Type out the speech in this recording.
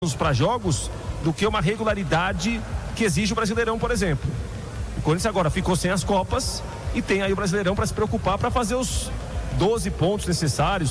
para jogos do que uma regularidade que exige o Brasileirão, por exemplo. O Corinthians agora ficou sem as Copas e tem aí o Brasileirão para se preocupar, para fazer os 12 pontos necessários,